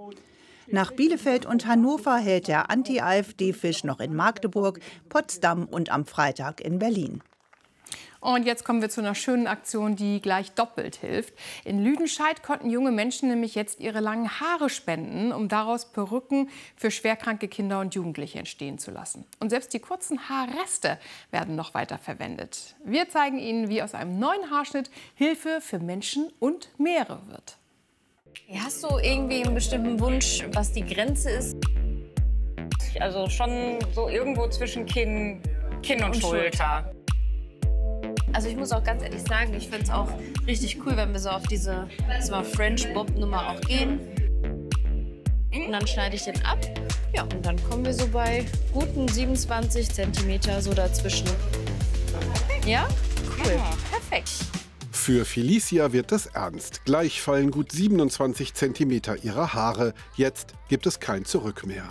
Nach Bielefeld und Hannover hält der Anti-AfD-Fisch noch in Magdeburg, Potsdam und am Freitag in Berlin. Und jetzt kommen wir zu einer schönen Aktion, die gleich doppelt hilft. In Lüdenscheid konnten junge Menschen nämlich jetzt ihre langen Haare spenden, um daraus Perücken für schwerkranke Kinder und Jugendliche entstehen zu lassen. Und selbst die kurzen Haarreste werden noch weiter verwendet. Wir zeigen Ihnen, wie aus einem neuen Haarschnitt Hilfe für Menschen und Meere wird. Hast du irgendwie einen bestimmten Wunsch, was die Grenze ist? Also schon so irgendwo zwischen Kinn und Schulter. Also ich muss auch ganz ehrlich sagen, ich finde es auch richtig cool, wenn wir so auf diese French Bob Nummer auch gehen. Und dann schneide ich den ab. Ja, und dann kommen wir so bei guten 27 cm so dazwischen. Ja? Cool. Ja. Perfekt. Für Felicia wird es ernst. Gleich fallen gut 27 cm ihrer Haare. Jetzt gibt es kein Zurück mehr.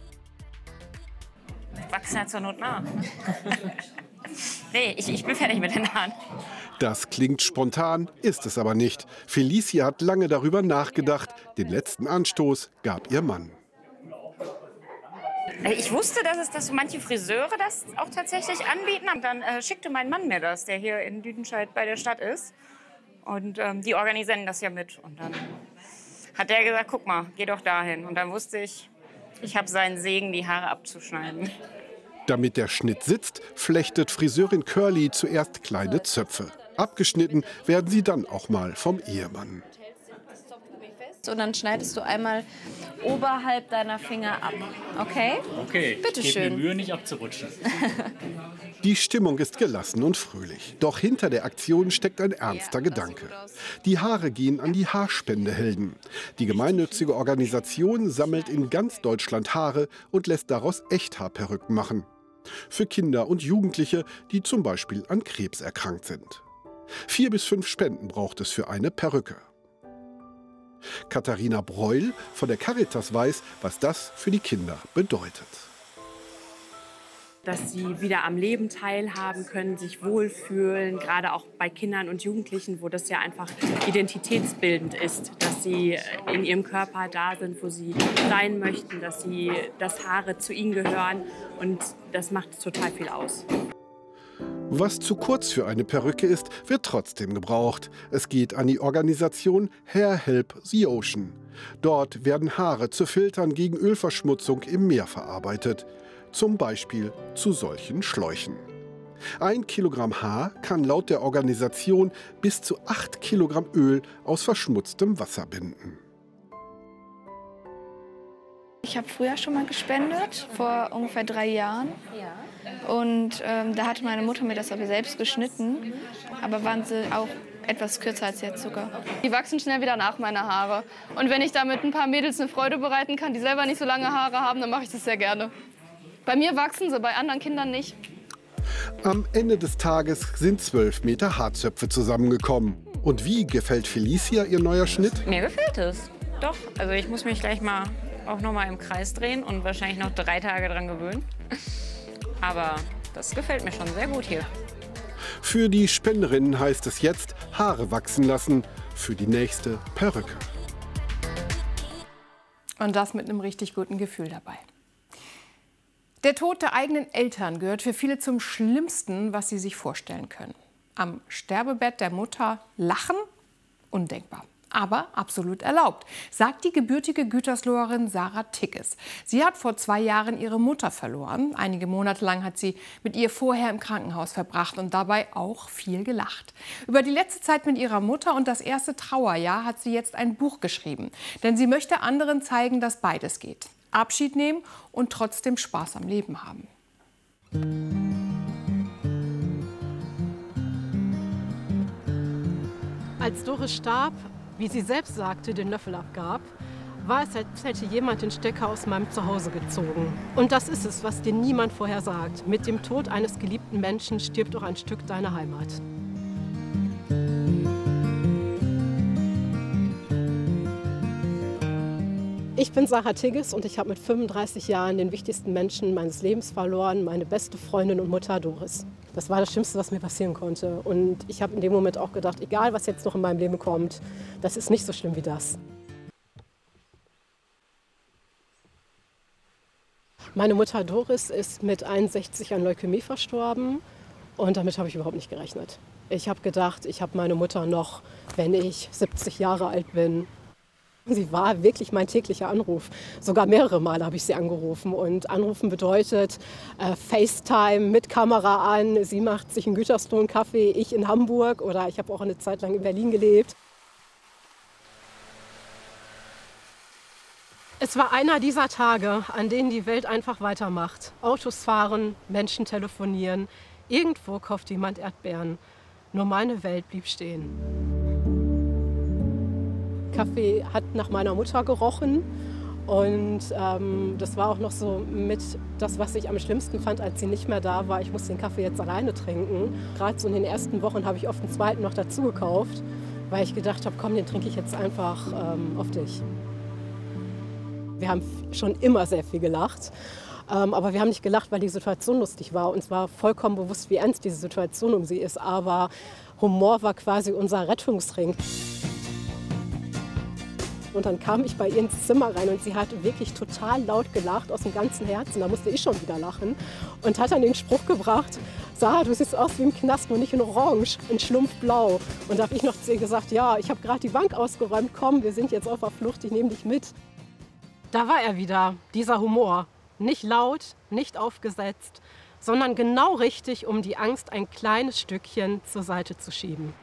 Wachsen ja zur Not nach. Nee, ich bin fertig mit den Haaren. Das klingt spontan, ist es aber nicht. Felicia hat lange darüber nachgedacht. Den letzten Anstoß gab ihr Mann. Ich wusste, dass so manche Friseure das auch tatsächlich anbieten. Und dann schickte mein Mann mir das, der hier in Lüdenscheid bei der Stadt ist. Und die organisieren das ja mit. Und dann hat der gesagt, guck mal, geh doch dahin. Und dann wusste ich, ich habe seinen Segen, die Haare abzuschneiden. Damit der Schnitt sitzt, flechtet Friseurin Curly zuerst kleine Zöpfe. Abgeschnitten werden sie dann auch mal vom Ehemann. Und dann schneidest du einmal oberhalb deiner Finger ab. Okay? Okay, bitte ich gebe schön. mir Mühe, nicht abzurutschen. Die Stimmung ist gelassen und fröhlich. Doch hinter der Aktion steckt ein ernster Gedanke. Die Haare gehen an die Haarspendehelden. Die gemeinnützige Organisation sammelt in ganz Deutschland Haare und lässt daraus Echthaarperücken machen. Für Kinder und Jugendliche, die zum Beispiel an Krebs erkrankt sind. 4 bis 5 Spenden braucht es für eine Perücke. Katharina Breul von der Caritas weiß, was das für die Kinder bedeutet. Dass sie wieder am Leben teilhaben können, sich wohlfühlen, gerade auch bei Kindern und Jugendlichen, wo das ja einfach identitätsbildend ist, dass sie in ihrem Körper da sind, wo sie sein möchten, dass Haare zu ihnen gehören, und das macht total viel aus. Was zu kurz für eine Perücke ist, wird trotzdem gebraucht. Es geht an die Organisation Hair Help the Ocean. Dort werden Haare zu Filtern gegen Ölverschmutzung im Meer verarbeitet. Zum Beispiel zu solchen Schläuchen. 1 Kilogramm Haar kann laut der Organisation bis zu 8 Kilogramm Öl aus verschmutztem Wasser binden. Ich habe früher schon mal gespendet, vor ungefähr 3 Jahren. Und da hatte meine Mutter mir das aber selbst geschnitten. Aber waren sie auch etwas kürzer als jetzt sogar. Die wachsen schnell wieder nach, meine Haare. Und wenn ich damit ein paar Mädels eine Freude bereiten kann, die selber nicht so lange Haare haben, dann mache ich das sehr gerne. Bei mir wachsen sie, bei anderen Kindern nicht. Am Ende des Tages sind 12 Meter Haarzöpfe zusammengekommen. Und wie gefällt Felicia ihr neuer Schnitt? Mir gefällt es. Doch, also ich muss mich gleich mal auch noch mal im Kreis drehen und wahrscheinlich noch 3 Tage dran gewöhnen. Aber das gefällt mir schon sehr gut hier. Für die Spenderinnen heißt es jetzt Haare wachsen lassen für die nächste Perücke. Und das mit einem richtig guten Gefühl dabei. Der Tod der eigenen Eltern gehört für viele zum Schlimmsten, was sie sich vorstellen können. Am Sterbebett der Mutter lachen? Undenkbar. Aber absolut erlaubt, sagt die gebürtige Gütersloherin Sarah Tickes. Sie hat vor 2 Jahren ihre Mutter verloren. Einige Monate lang hat sie mit ihr vorher im Krankenhaus verbracht und dabei auch viel gelacht. Über die letzte Zeit mit ihrer Mutter und das erste Trauerjahr hat sie jetzt ein Buch geschrieben. Denn sie möchte anderen zeigen, dass beides geht. Abschied nehmen und trotzdem Spaß am Leben haben. Als Doris starb, wie sie selbst sagte, den Löffel abgab, war es, als hätte jemand den Stecker aus meinem Zuhause gezogen. Und das ist es, was dir niemand vorher sagt. Mit dem Tod eines geliebten Menschen stirbt auch ein Stück deiner Heimat. Ich bin Sarah Tigges und ich habe mit 35 Jahren den wichtigsten Menschen meines Lebens verloren, meine beste Freundin und Mutter Doris. Das war das Schlimmste, was mir passieren konnte. Und ich habe in dem Moment auch gedacht, egal was jetzt noch in meinem Leben kommt, das ist nicht so schlimm wie das. Meine Mutter Doris ist mit 61 an Leukämie verstorben und damit habe ich überhaupt nicht gerechnet. Ich habe gedacht, ich habe meine Mutter noch, wenn ich 70 Jahre alt bin. Sie war wirklich mein täglicher Anruf. Sogar mehrere Male habe ich sie angerufen. Und anrufen bedeutet FaceTime mit Kamera an. Sie macht sich in Gütersloh einen Kaffee, ich in Hamburg. Oder ich habe auch eine Zeit lang in Berlin gelebt. Es war einer dieser Tage, an denen die Welt einfach weitermacht. Autos fahren, Menschen telefonieren. Irgendwo kauft jemand Erdbeeren. Nur meine Welt blieb stehen. Kaffee hat nach meiner Mutter gerochen und das war auch noch so mit das, was ich am schlimmsten fand, als sie nicht mehr da war. Ich musste den Kaffee jetzt alleine trinken. Gerade so in den ersten Wochen habe ich oft einen zweiten noch dazu gekauft, weil ich gedacht habe, komm, den trinke ich jetzt einfach auf dich. Wir haben schon immer sehr viel gelacht, aber wir haben nicht gelacht, weil die Situation lustig war. Uns war vollkommen bewusst, wie ernst diese Situation um sie ist, aber Humor war quasi unser Rettungsring. Und dann kam ich bei ihr ins Zimmer rein und sie hat wirklich total laut gelacht, aus dem ganzen Herzen. Da musste ich schon wieder lachen und hat dann den Spruch gebracht, Sarah, du siehst aus wie im Knast, nur nicht in Orange, in Schlumpfblau. Und da habe ich noch zu ihr gesagt, ja, ich habe gerade die Bank ausgeräumt, komm, wir sind jetzt auf der Flucht, ich nehme dich mit. Da war er wieder, dieser Humor. Nicht laut, nicht aufgesetzt, sondern genau richtig, um die Angst ein kleines Stückchen zur Seite zu schieben.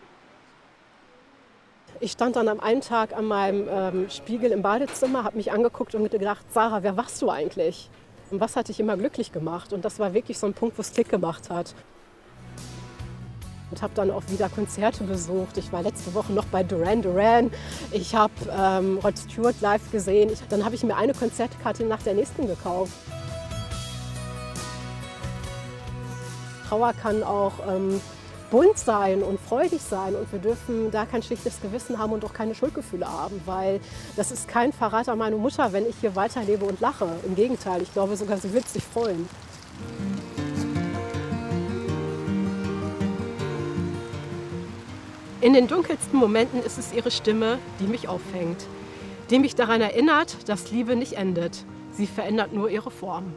Ich stand dann am einen Tag an meinem Spiegel im Badezimmer, habe mich angeguckt und gedacht, Sarah, wer warst du eigentlich? Und was hat dich immer glücklich gemacht? Und das war wirklich so ein Punkt, wo es Klick gemacht hat. Und habe dann auch wieder Konzerte besucht. Ich war letzte Woche noch bei Duran Duran. Ich habe Rod Stewart live gesehen. Dann habe ich mir eine Konzertkarte nach der nächsten gekauft. Trauer kann auch bunt sein und freudig sein und wir dürfen da kein schlechtes Gewissen haben und auch keine Schuldgefühle haben, weil das ist kein Verrat an meine Mutter, wenn ich hier weiterlebe und lache. Im Gegenteil, ich glaube sogar, sie wird sich freuen. In den dunkelsten Momenten ist es ihre Stimme, die mich auffängt, die mich daran erinnert, dass Liebe nicht endet. Sie verändert nur ihre Form.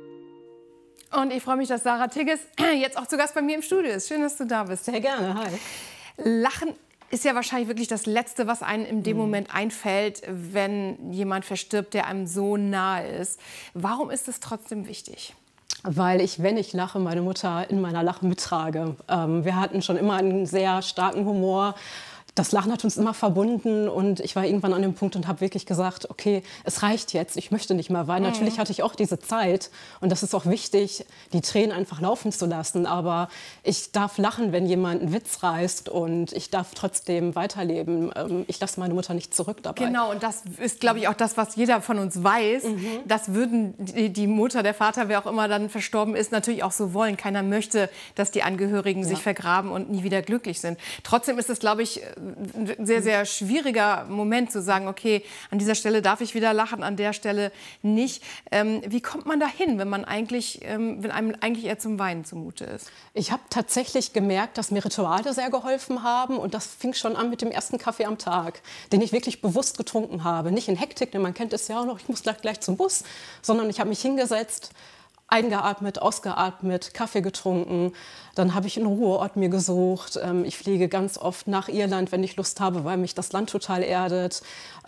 Und ich freue mich, dass Sarah Tigges jetzt auch zu Gast bei mir im Studio ist. Schön, dass du da bist. Sehr gerne, hi. Lachen ist ja wahrscheinlich wirklich das Letzte, was einem in dem Moment einfällt, wenn jemand verstirbt, der einem so nahe ist. Warum ist es trotzdem wichtig? Weil ich, wenn ich lache, meine Mutter in meiner Lache mittrage. Wir hatten schon immer einen sehr starken Humor. Das Lachen hat uns immer verbunden und ich war irgendwann an dem Punkt und habe wirklich gesagt, okay, es reicht jetzt, ich möchte nicht mehr weinen. Natürlich hatte ich auch diese Zeit und das ist auch wichtig, die Tränen einfach laufen zu lassen. Aber ich darf lachen, wenn jemand einen Witz reißt und ich darf trotzdem weiterleben. Ich lasse meine Mutter nicht zurück dabei. Genau, und das ist, glaube ich, auch das, was jeder von uns weiß. Das würden die Mutter, der Vater, wer auch immer dann verstorben ist, natürlich auch so wollen. Keiner möchte, dass die Angehörigen sich vergraben und nie wieder glücklich sind. Trotzdem ist es, glaube ich, ein sehr, sehr schwieriger Moment zu sagen, okay, an dieser Stelle darf ich wieder lachen, an der Stelle nicht. Wie kommt man da hin, wenn einem eigentlich eher zum Weinen zumute ist? Ich habe tatsächlich gemerkt, dass mir Rituale sehr geholfen haben und das fing schon an mit dem ersten Kaffee am Tag, den ich wirklich bewusst getrunken habe. Nicht in Hektik, denn man kennt es ja auch noch, ich muss gleich zum Bus, sondern ich habe mich hingesetzt, eingeatmet, ausgeatmet, Kaffee getrunken. Dann habe ich einen Ruheort mir gesucht. Ich fliege ganz oft nach Irland, wenn ich Lust habe, weil mich das Land total erdet.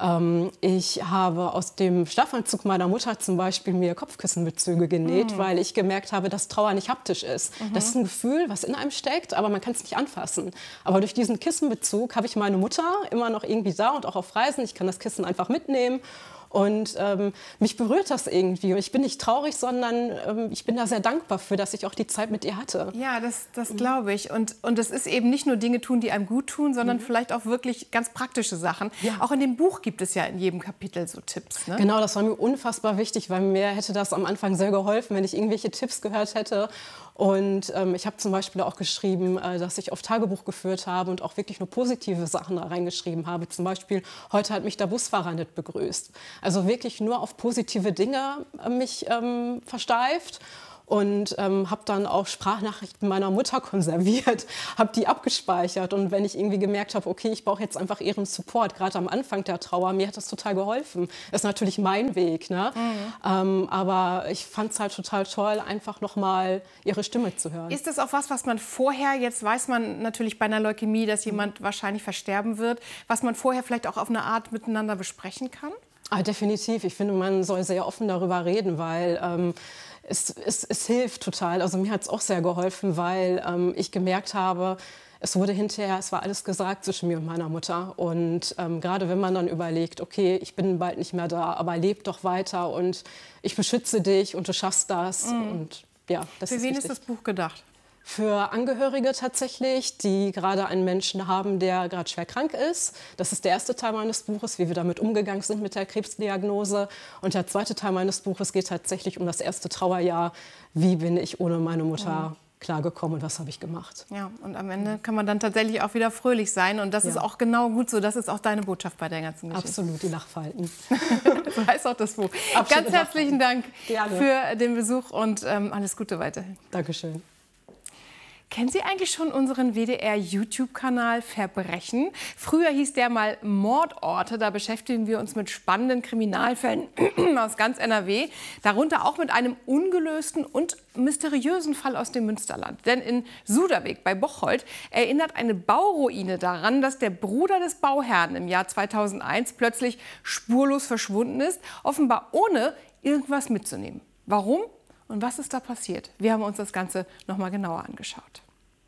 Ich habe aus dem Schlafanzug meiner Mutter zum Beispiel mir Kopfkissenbezüge genäht, weil ich gemerkt habe, dass Trauer nicht haptisch ist. Das ist ein Gefühl, was in einem steckt, aber man kann es nicht anfassen. Aber durch diesen Kissenbezug habe ich meine Mutter immer noch irgendwie da und auch auf Reisen. Ich kann das Kissen einfach mitnehmen. Und mich berührt das irgendwie. Und ich bin nicht traurig, sondern ich bin da sehr dankbar für, dass ich auch die Zeit mit ihr hatte. Ja, das glaube ich. Und es ist eben nicht nur Dinge tun, die einem gut tun, sondern vielleicht auch wirklich ganz praktische Sachen. Ja. Auch in dem Buch gibt es ja in jedem Kapitel so Tipps. Ne? Genau, das war mir unfassbar wichtig, weil mir hätte das am Anfang sehr geholfen, wenn ich irgendwelche Tipps gehört hätte. Und ich habe zum Beispiel auch geschrieben, dass ich oft Tagebuch geführt habe und auch wirklich nur positive Sachen da reingeschrieben habe. Zum Beispiel, heute hat mich der Busfahrer nicht begrüßt. Also wirklich nur auf positive Dinge mich versteift. und habe dann auch Sprachnachrichten meiner Mutter konserviert, habe die abgespeichert. Und wenn ich irgendwie gemerkt habe, okay, ich brauche jetzt einfach ihren Support, gerade am Anfang der Trauer, mir hat das total geholfen. Das ist natürlich mein Weg, ne? Aber ich fand es halt total toll, einfach nochmal ihre Stimme zu hören. Ist das auch was man vorher, jetzt weiß man natürlich bei einer Leukämie, dass jemand wahrscheinlich versterben wird, was man vorher vielleicht auch auf eine Art miteinander besprechen kann? Definitiv. Ich finde, man soll sehr offen darüber reden, weil es hilft total. Also mir hat es auch sehr geholfen, weil ich gemerkt habe, es war alles gesagt zwischen mir und meiner Mutter. Und gerade wenn man dann überlegt, okay, ich bin bald nicht mehr da, aber leb doch weiter und ich beschütze dich und du schaffst das. Und, ja, das Für wen ist das Buch gedacht? Für Angehörige tatsächlich, die gerade einen Menschen haben, der gerade schwer krank ist. Das ist der erste Teil meines Buches, wie wir damit umgegangen sind mit der Krebsdiagnose. Und der zweite Teil meines Buches geht tatsächlich um das erste Trauerjahr. Wie bin ich ohne meine Mutter klargekommen und was habe ich gemacht? Ja, und am Ende kann man dann tatsächlich auch wieder fröhlich sein. Und das ist auch genau gut so. Das ist auch deine Botschaft bei der ganzen Geschichte. Absolut, die Lachfalten. So heißt auch das Buch. Absolut. Ganz herzlichen Dank Gerne. für den Besuch und alles Gute weiterhin. Dankeschön. Kennen Sie eigentlich schon unseren WDR-YouTube-Kanal Verbrechen? Früher hieß der mal Mordorte. Da beschäftigen wir uns mit spannenden Kriminalfällen aus ganz NRW. Darunter auch mit einem ungelösten und mysteriösen Fall aus dem Münsterland. Denn in Suderweg bei Bocholt erinnert eine Bauruine daran, dass der Bruder des Bauherrn im Jahr 2001 plötzlich spurlos verschwunden ist, offenbar ohne irgendwas mitzunehmen. Warum? Und was ist da passiert? Wir haben uns das Ganze noch mal genauer angeschaut.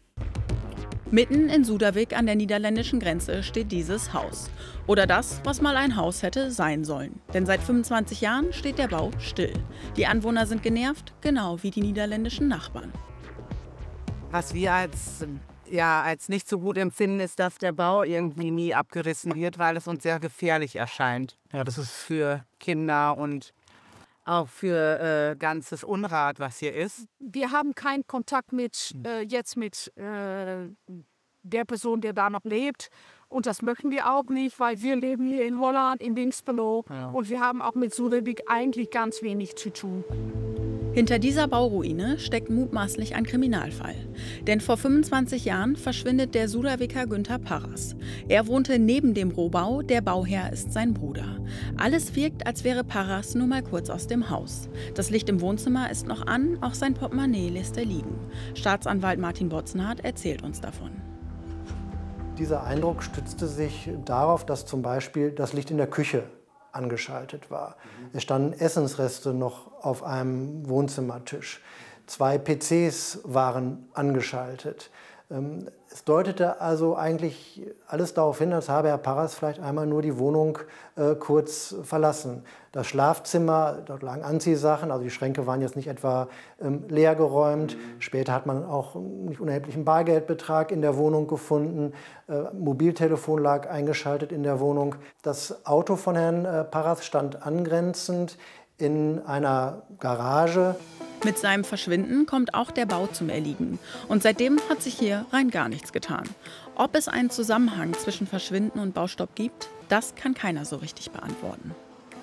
Mitten in Suderweg an der niederländischen Grenze steht dieses Haus. Oder das, was mal ein Haus hätte sein sollen. Denn seit 25 Jahren steht der Bau still. Die Anwohner sind genervt, genau wie die niederländischen Nachbarn. Was wir als nicht so gut empfinden, ist, dass der Bau irgendwie nie abgerissen wird, weil es uns sehr gefährlich erscheint. Ja, das ist für Kinder und auch für ganzes Unrat, was hier ist. Wir haben keinen Kontakt mit der Person, der da noch lebt. Und das möchten wir auch nicht, weil wir leben hier in Holland, in Dinxperlo. Ja. Und wir haben auch mit Suderweg eigentlich ganz wenig zu tun. Hinter dieser Bauruine steckt mutmaßlich ein Kriminalfall. Denn vor 25 Jahren verschwindet der Suderweker Günther Parras. Er wohnte neben dem Rohbau, der Bauherr ist sein Bruder. Alles wirkt, als wäre Parras nur mal kurz aus dem Haus. Das Licht im Wohnzimmer ist noch an, auch sein Portemonnaie lässt er liegen. Staatsanwalt Martin Botzenhardt erzählt uns davon. Dieser Eindruck stützte sich darauf, dass zum Beispiel das Licht in der Küche angeschaltet war. Es standen Essensreste noch auf einem Wohnzimmertisch. 2 PCs waren angeschaltet. Es deutete also eigentlich alles darauf hin, als habe Herr Parras vielleicht einmal nur die Wohnung kurz verlassen. Das Schlafzimmer, dort lagen Anziehsachen, also die Schränke waren jetzt nicht etwa leergeräumt. Später hat man auch einen nicht unerheblichen Bargeldbetrag in der Wohnung gefunden. Mobiltelefon lag eingeschaltet in der Wohnung. Das Auto von Herrn Parras stand angrenzend in einer Garage. Mit seinem Verschwinden kommt auch der Bau zum Erliegen. Und seitdem hat sich hier rein gar nichts getan. Ob es einen Zusammenhang zwischen Verschwinden und Baustopp gibt, das kann keiner so richtig beantworten.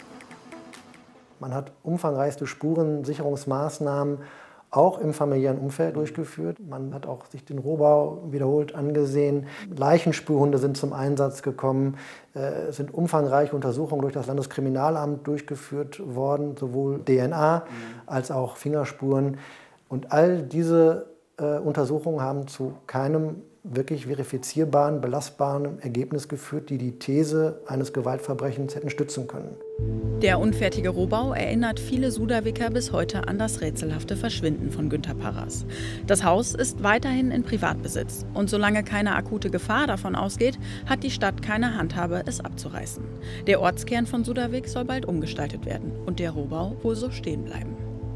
Man hat umfangreichste Spurensicherungsmaßnahmen auch im familiären Umfeld durchgeführt. Man hat auch sich den Rohbau wiederholt angesehen. Leichenspürhunde sind zum Einsatz gekommen. Es sind umfangreiche Untersuchungen durch das Landeskriminalamt durchgeführt worden, sowohl DNA als auch Fingerspuren. Und all diese Untersuchungen haben zu keinem wirklich verifizierbaren, belastbaren Ergebnis geführt, die die These eines Gewaltverbrechens hätten stützen können. Der unfertige Rohbau erinnert viele Suderweker bis heute an das rätselhafte Verschwinden von Günther Parras. Das Haus ist weiterhin in Privatbesitz und solange keine akute Gefahr davon ausgeht, hat die Stadt keine Handhabe, es abzureißen. Der Ortskern von Suderweg soll bald umgestaltet werden und der Rohbau wohl so stehen bleiben.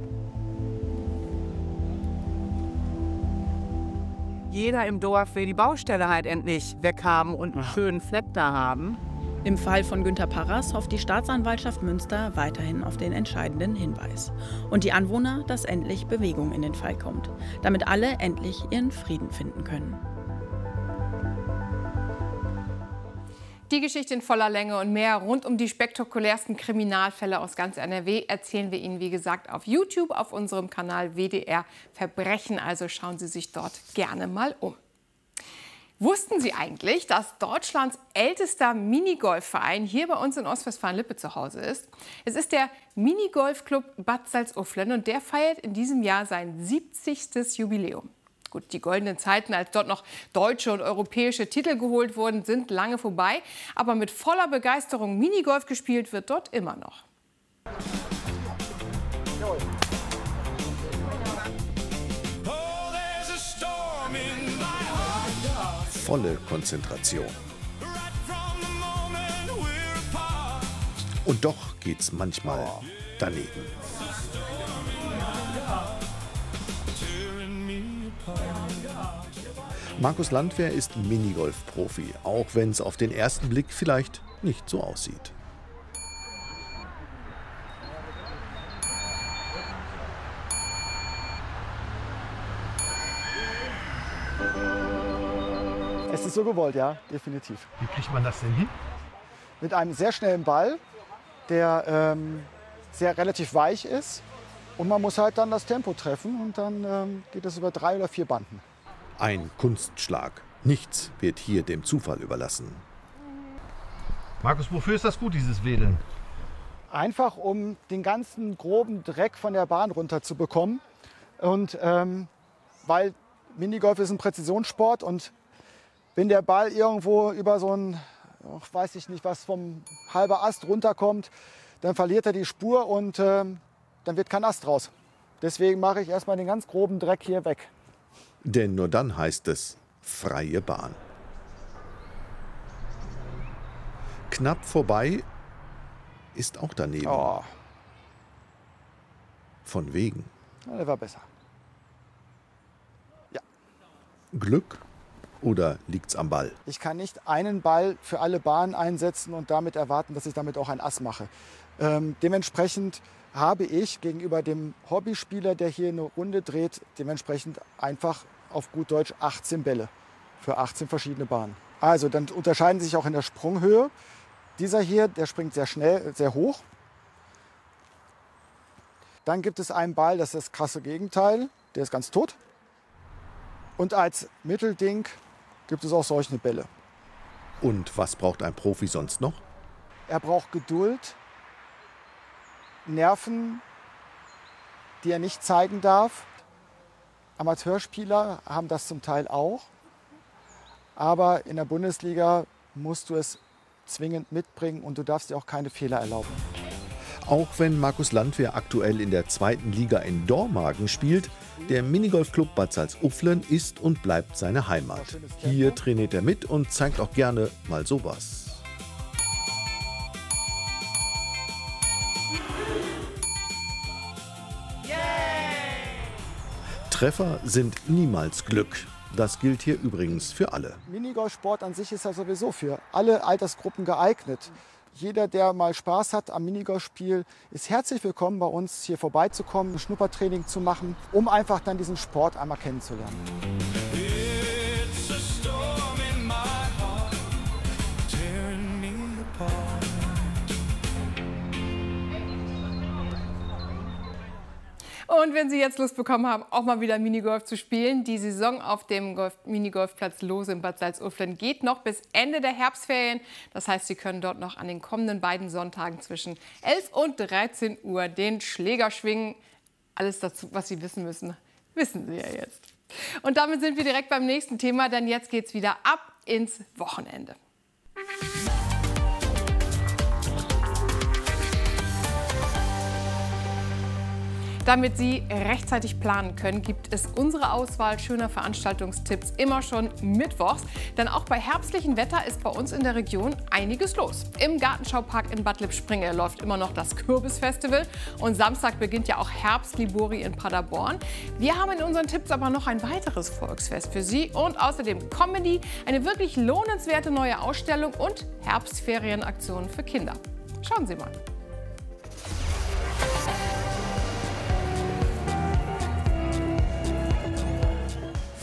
Jeder im Dorf will die Baustelle halt endlich weghaben und einen schönen Fleck da haben. Im Fall von Günther Parras hofft die Staatsanwaltschaft Münster weiterhin auf den entscheidenden Hinweis. Und die Anwohner, dass endlich Bewegung in den Fall kommt, damit alle endlich ihren Frieden finden können. Die Geschichte in voller Länge und mehr rund um die spektakulärsten Kriminalfälle aus ganz NRW erzählen wir Ihnen, wie gesagt, auf YouTube, auf unserem Kanal WDR Verbrechen. Also schauen Sie sich dort gerne mal um. Wussten Sie eigentlich, dass Deutschlands ältester Minigolfverein hier bei uns in Ostwestfalen-Lippe zu Hause ist? Es ist der Minigolfclub Bad Salzuflen und der feiert in diesem Jahr sein 70. Jubiläum. Gut, die goldenen Zeiten, als dort noch deutsche und europäische Titel geholt wurden, sind lange vorbei. Aber mit voller Begeisterung Minigolf gespielt wird dort immer noch. Volle Konzentration. Und doch geht's manchmal daneben. Markus Landwehr ist Minigolf-Profi, auch wenn es auf den ersten Blick vielleicht nicht so aussieht. Es ist so gewollt, ja, definitiv. Wie kriegt man das denn hin? Mit einem sehr schnellen Ball, der sehr relativ weich ist. Und man muss halt dann das Tempo treffen und dann geht es über 3 oder 4 Banden. Ein Kunstschlag. Nichts wird hier dem Zufall überlassen. Markus, wofür ist das gut, dieses Wedeln? Einfach, um den ganzen groben Dreck von der Bahn runterzubekommen. Und weil Minigolf ist ein Präzisionssport und wenn der Ball irgendwo über so ein, weiß ich nicht was, vom halben Ast runterkommt, dann verliert er die Spur und dann wird kein Ast raus. Deswegen mache ich erstmal den ganz groben Dreck hier weg. Denn nur dann heißt es freie Bahn. Knapp vorbei ist auch daneben. Oh. Von wegen. Ja, der war besser. Ja. Glück oder liegt's am Ball? Ich kann nicht einen Ball für alle Bahnen einsetzen und damit erwarten, dass ich damit auch ein Ass mache. Dementsprechend habe ich gegenüber dem Hobbyspieler, der hier eine Runde dreht, dementsprechend einfach auf gut Deutsch 18 Bälle für 18 verschiedene Bahnen. Also dann unterscheiden sie sich auch in der Sprunghöhe. Dieser hier, der springt sehr schnell, sehr hoch. Dann gibt es einen Ball, das ist das krasse Gegenteil, der ist ganz tot. Und als Mittelding gibt es auch solche Bälle. Und was braucht ein Profi sonst noch? Er braucht Geduld, Nerven, die er nicht zeigen darf. Amateurspieler haben das zum Teil auch. Aber in der Bundesliga musst du es zwingend mitbringen und du darfst dir auch keine Fehler erlauben. Auch wenn Markus Landwehr aktuell in der 2. Liga in Dormagen spielt, der Minigolfclub Bad Salzuflen ist und bleibt seine Heimat. Hier trainiert er mit und zeigt auch gerne mal sowas. Treffer sind niemals Glück. Das gilt hier übrigens für alle. Minigolfsport an sich ist ja sowieso für alle Altersgruppen geeignet. Jeder, der mal Spaß hat am Minigolfspiel, ist herzlich willkommen, bei uns hier vorbeizukommen, ein Schnuppertraining zu machen, um einfach dann diesen Sport einmal kennenzulernen. Und wenn Sie jetzt Lust bekommen haben, auch mal wieder Minigolf zu spielen, die Saison auf dem Minigolfplatz Lose in Bad Salzuflen geht noch bis Ende der Herbstferien. Das heißt, Sie können dort noch an den kommenden beiden Sonntagen zwischen 11 und 13 Uhr den Schläger schwingen. Alles dazu, was Sie wissen müssen, wissen Sie ja jetzt. Und damit sind wir direkt beim nächsten Thema, denn jetzt geht's wieder ab ins Wochenende. Damit Sie rechtzeitig planen können, gibt es unsere Auswahl schöner Veranstaltungstipps immer schon mittwochs. Denn auch bei herbstlichem Wetter ist bei uns in der Region einiges los. Im Gartenschaupark in Bad Lippspringe läuft immer noch das Kürbisfestival. Und Samstag beginnt ja auch Herbstlibori in Paderborn. Wir haben in unseren Tipps aber noch ein weiteres Volksfest für Sie. Und außerdem Comedy, eine wirklich lohnenswerte neue Ausstellung und Herbstferienaktionen für Kinder. Schauen Sie mal.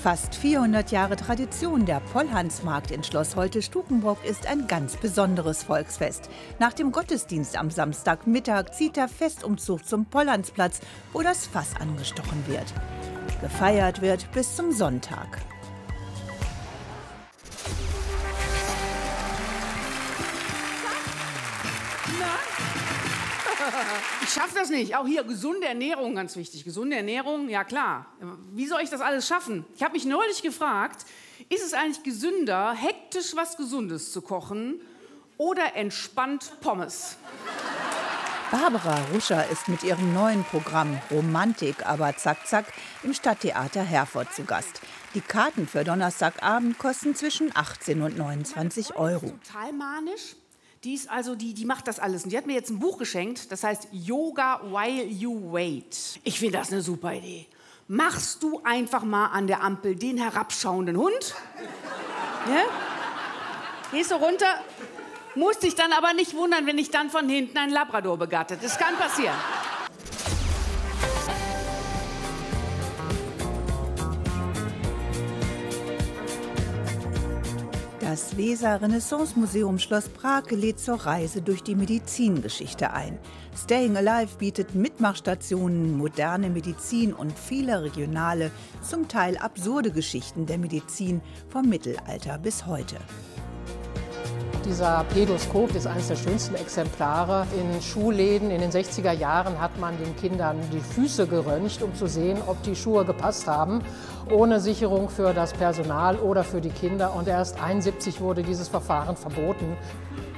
Fast 400 Jahre Tradition, der Pollhansmarkt in Schloss Holte-Stukenbrock ist ein ganz besonderes Volksfest. Nach dem Gottesdienst am Samstagmittag zieht der Festumzug zum Pollhansplatz, wo das Fass angestochen wird. Gefeiert wird bis zum Sonntag. Ich schaffe das nicht. Auch hier gesunde Ernährung, ganz wichtig. Gesunde Ernährung, ja klar. Wie soll ich das alles schaffen? Ich habe mich neulich gefragt, ist es eigentlich gesünder, hektisch was Gesundes zu kochen oder entspannt Pommes? Barbara Ruscher ist mit ihrem neuen Programm Romantik, aber zack, zack im Stadttheater Herford zu Gast. Die Karten für Donnerstagabend kosten zwischen 18 und 29 Euro. Total manisch. Die macht das alles. Und die hat mir jetzt ein Buch geschenkt, das heißt Yoga While You Wait. Ich finde das eine super Idee. Machst du einfach mal an der Ampel den herabschauenden Hund? Ja? Gehst du runter, musst dich dann aber nicht wundern, wenn dich dann von hinten ein Labrador begattet. Das kann passieren. Das Weser-Renaissance-Museum Schloss Brake lädt zur Reise durch die Medizingeschichte ein. Staying Alive bietet Mitmachstationen, moderne Medizin und viele regionale, zum Teil absurde Geschichten der Medizin vom Mittelalter bis heute. Dieser Pädoskop ist eines der schönsten Exemplare. In Schuhläden in den 60er Jahren hat man den Kindern die Füße geröntgt, um zu sehen, ob die Schuhe gepasst haben, ohne Sicherung für das Personal oder für die Kinder. Und erst 1971 wurde dieses Verfahren verboten.